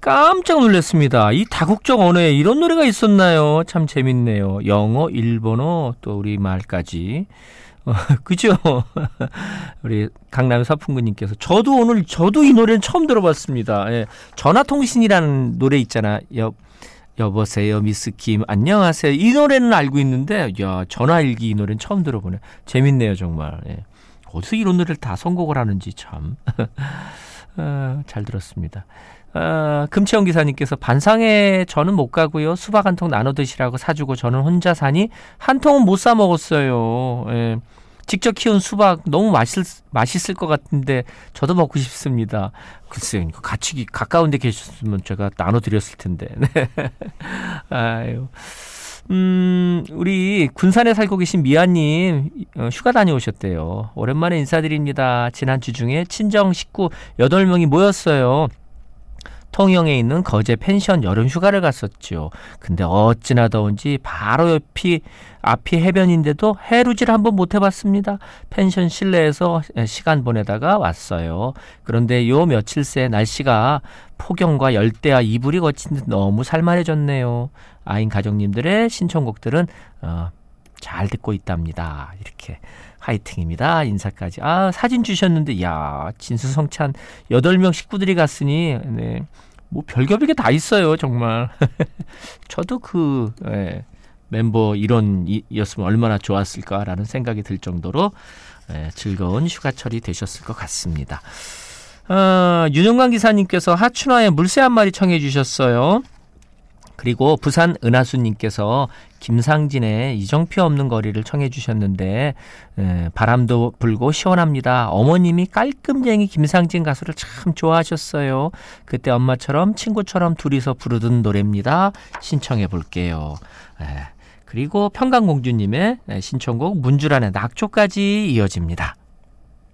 깜짝 놀랐습니다. 이 다국적 언어에 이런 노래가 있었나요? 참 재밌네요. 영어, 일본어, 또 우리말까지. 그죠? 우리 강남 서풍구님께서 저도 이 노래는 처음 들어봤습니다. 예. 전화통신이라는 노래 있잖아. 여보세요, 미스 김, 안녕하세요. 이 노래는 알고 있는데, 야, 전화일기 이 노래는 처음 들어보네. 재밌네요, 정말. 예. 어디서 이런 노래를 다 선곡을 하는지 참. 잘 들었습니다. 금채원 기사님께서 반상회 저는 못 가고요. 수박 한 통 나눠 드시라고 사주고 저는 혼자 사니 한 통은 못 사 먹었어요. 예. 직접 키운 수박 너무 맛있을 것 같은데 저도 먹고 싶습니다. 글쎄요, 같이 가까운 데 계셨으면 제가 나눠 드렸을 텐데. 네. 아유. 우리 군산에 살고 계신 미아님 휴가 다녀오셨대요. 오랜만에 인사드립니다. 지난주 중에 친정 식구 8명이 모였어요. 통영에 있는 거제 펜션 여름 휴가를 갔었죠. 근데 어찌나 더운지 바로 앞이 해변인데도 해루질 한번 못 해봤습니다. 펜션 실내에서 시간 보내다가 왔어요. 그런데 요 며칠 새 날씨가 폭염과 열대와 이불이 거친 듯 너무 살만해졌네요. 아인 가족님들의 신청곡들은 잘 듣고 있답니다. 이렇게 화이팅입니다. 인사까지. 사진 주셨는데 야, 진수성찬 8명 식구들이 갔으니 네. 뭐 별의별 다 있어요, 정말. 저도 멤버 일원이었으면 얼마나 좋았을까라는 생각이 들 정도로 즐거운 휴가철이 되셨을 것 같습니다. 윤영관 기사님께서 하춘화의 물새 한 마리 청해 주셨어요. 그리고 부산 은하수님께서 김상진의 이정표 없는 거리를 청해 주셨는데 바람도 불고 시원합니다. 어머님이 깔끔쟁이 김상진 가수를 참 좋아하셨어요. 그때 엄마처럼 친구처럼 둘이서 부르던 노래입니다. 신청해 볼게요. 그리고 평강공주님의 신청곡 문주란의 낙초까지 이어집니다.